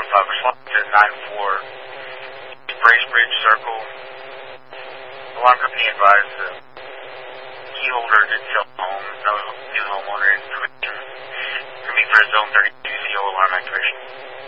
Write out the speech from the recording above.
respond to 9-4, Bracebridge Circle. Alarm company advised the key holder did sell home. No new homeowner in between. Can be for a Zone 32 CO alarm activation.